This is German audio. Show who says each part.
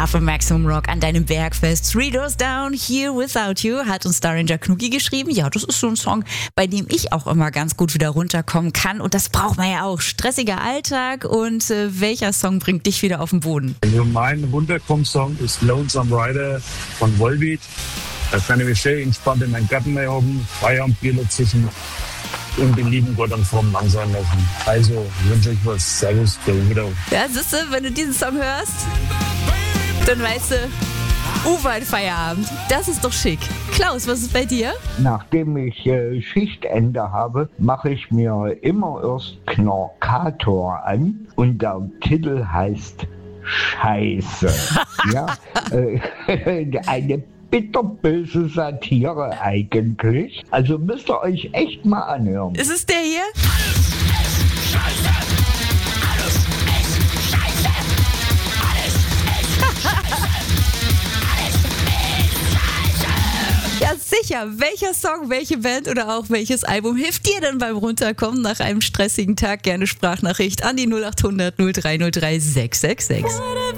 Speaker 1: auf Maximum Rock an deinem Bergfest. Three Doors Down, Here Without You, hat uns Daringer Knucki geschrieben. Ja, das ist so ein Song, bei dem ich auch immer ganz gut wieder runterkommen kann. Und das braucht man ja auch. Stressiger Alltag. Und welcher Song bringt dich wieder auf den Boden?
Speaker 2: Also mein Runterkomm-Song ist Lonesome Rider von Volbeat. Da kann ich mich schön entspannt in meinen Garten mehr hocken, Feierabendbier dazwischen und den lieben Gott am Fromm lang sein lassen. Also wünsche ich was. Servus, der wieder.
Speaker 1: Ja, siehst du, wenn du diesen Song hörst, dann weißt du, Uwe Feierabend. Das ist doch schick. Klaus, was ist bei dir?
Speaker 3: Nachdem ich Schichtende habe, mache ich mir immer erst Knorkator an und der Titel heißt Scheiße. Ja, eine bitterböse Satire eigentlich. Also müsst ihr euch echt mal anhören.
Speaker 1: Ist es der hier? Ja, sicher. Welcher Song, welche Band oder auch welches Album hilft dir denn beim Runterkommen nach einem stressigen Tag? Gerne Sprachnachricht an die 0800 0303 666.